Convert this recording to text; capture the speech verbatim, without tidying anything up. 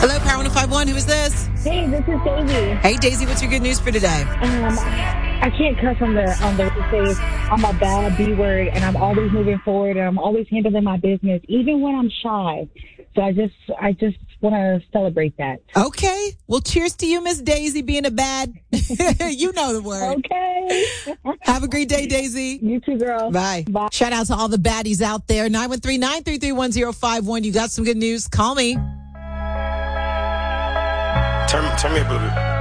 Hello, Power one oh five one. Who is this? Hey, this is Daisy. Hey, Daisy, what's your good news for today? Um, I can't cuss on the on the say I'm a bad B word, and I'm always moving forward, and I'm always handling my business, even when I'm shy. So I just I just want to celebrate that. Okay. Well, cheers to you, Miss Daisy, being a bad. You know the word. Okay. Have a great day, Daisy. You too, girl. Bye. Bye. Shout out to all the baddies out there. nine one three, nine three three, one zero five one. You got some good news? Call me. Turn, turn me up a little bit.